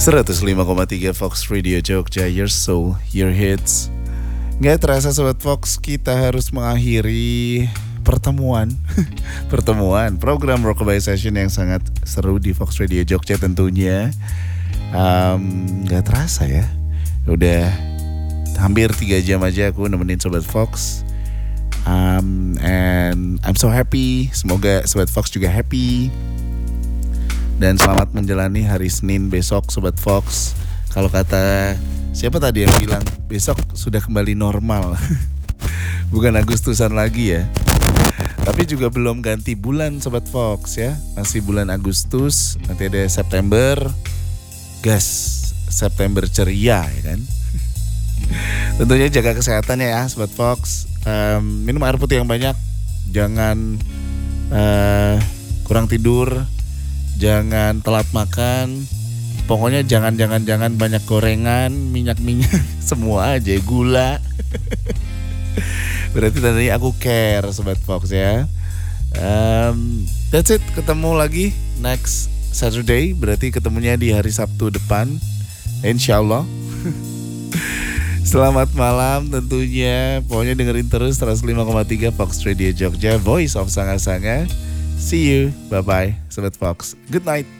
105,3 Fox Radio Jogja, your soul, your hits. Nggak terasa Sobat Fox, kita harus mengakhiri pertemuan pertemuan program Rockabye Session yang sangat seru di Fox Radio Jogja tentunya. Nggak terasa ya, udah hampir 3 jam aja aku nemenin Sobat Fox. And I'm so happy, semoga Sobat Fox juga happy. Dan selamat menjalani hari Senin besok Sobat Fox. Kalau kata siapa tadi yang bilang besok sudah kembali normal. Bukan Agustusan lagi ya. Tapi juga belum ganti bulan Sobat Fox ya. Masih bulan Agustus, nanti ada September. Gas, September ceria ya kan. Tentunya jaga kesehatan ya Sobat Fox. Minum air putih yang banyak. Jangan kurang tidur. Jangan telat makan. Pokoknya jangan banyak gorengan, minyak semua aja, gula. Berarti tandanya aku care Sobat Fox ya. That's it, ketemu lagi next Saturday. Berarti ketemunya di hari Sabtu depan, InsyaAllah. Selamat malam tentunya. Pokoknya dengerin terus 105,3 Fox Radio Jogja, Voice of Sanga-Sanga. See you, bye-bye Sobat Fox. Good night.